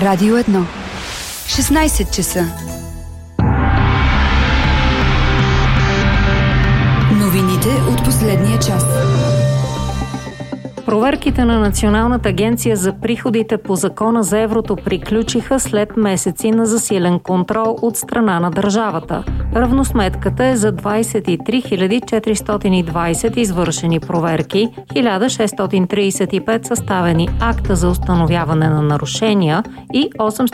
Радио 1. 16 часа. Новините от последния час. Проверките на Националната агенция за приходите по Закона за еврото приключиха след месеци на засилен контрол от страна на държавата. Равносметката е за 23 420 извършени проверки, 1635 съставени акта за установяване на нарушения и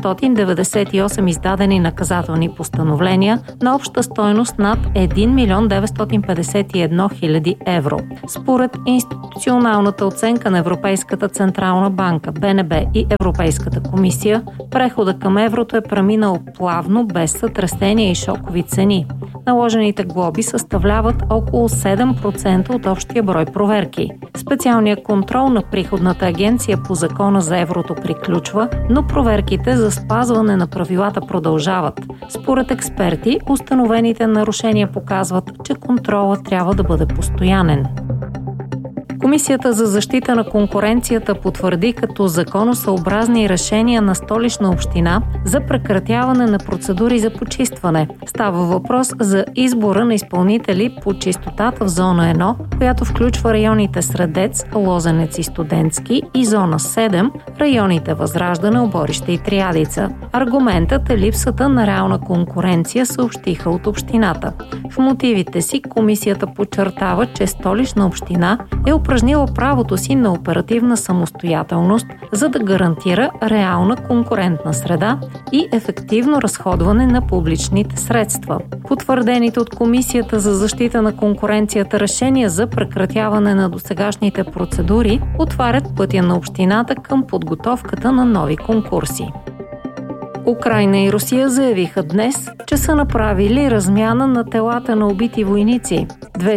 898 издадени наказателни постановления на обща стойност над 1 милион 951 хиляди евро. Според институционалната оценка на Европейската централна банка, БНБ и Европейската комисия, прехода към еврото е преминал плавно, без сътресения и шокови цени. Наложените глоби съставляват около 7% от общия брой проверки. Специалният контрол на приходната агенция по Закона за еврото приключва, но проверките за спазване на правилата продължават. Според експерти, установените нарушения показват, че контролът трябва да бъде постоянен. Комисията за защита на конкуренцията потвърди като законосъобразни решения на Столична община за прекратяване на процедури за почистване. Става въпрос за избора на изпълнители по чистотата в зона 1, която включва районите Средец, Лозенец и Студентски, и зона 7, районите Възраждане, Оборище и Триадица. Аргументът е липсата на реална конкуренция, съобщиха от общината. В мотивите си комисията подчертава, че Столична община е упражнила правото си на оперативна самостоятелност, за да гарантира реална конкурентна среда и ефективно разходване на публичните средства. Потвърдените от Комисията за защита на конкуренцията решения за прекратяване на досегашните процедури отварят пътя на общината към подготовката на нови конкурси. Украйна и Русия заявиха днес, че са направили размяна на телата на убити войници.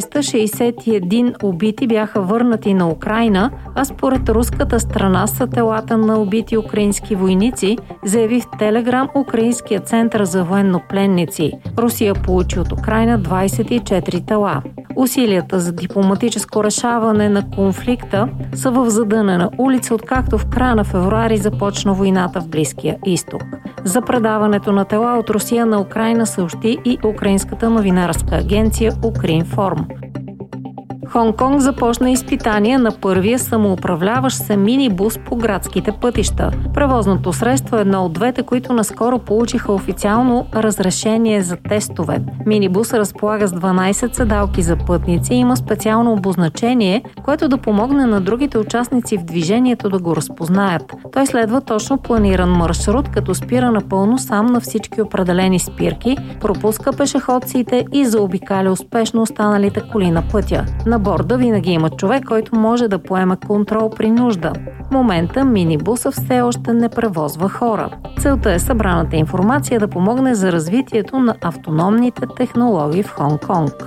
261 убити бяха върнати на Украйна, а според руската страна са телата на убити украински войници, заяви в Телеграм Украинския център за военнопленници. Русия получи от Украйна 24 тела. Усилията за дипломатическо решаване на конфликта са в задънена улица, откакто в края на февруари започна войната в Близкия изток. За предаването на тела от Русия на Украйна съобщи и украинската новинарска агенция Укринформ. Хонг-Конг започна изпитание на първия самоуправляващ се минибус по градските пътища. Превозното средство е едно от двете, които наскоро получиха официално разрешение за тестове. Минибус разполага с 12 седалки за пътници и има специално обозначение, което да помогне на другите участници в движението да го разпознаят. Той следва точно планиран маршрут, като спира напълно сам на всички определени спирки, пропуска пешеходците и заобикаля успешно останалите коли на пътя. На борда винаги има човек, който може да поеме контрол при нужда. В момента минибусът все още не превозва хора. Целта е събраната информация да помогне за развитието на автономните технологии в Хонг-Конг.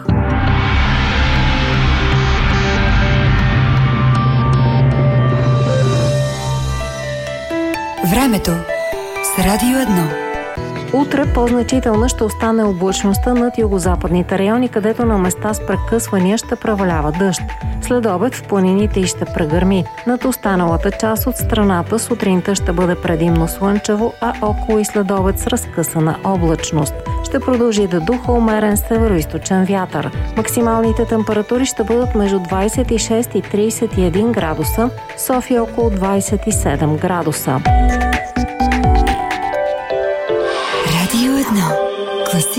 Времето с Радио 1. Утре по-значителна ще остане облачността над югозападните райони, където на места с прекъсвания ще превалява дъжд. След обед в планините и ще прегърми. Над останалата част от страната сутринта ще бъде предимно слънчево, а около и след обед с разкъсана облачност. Ще продължи да духа умерен североизточен вятър. Максималните температури ще бъдат между 26 и 31 градуса, София около 27 градуса. Радио 1. Класик.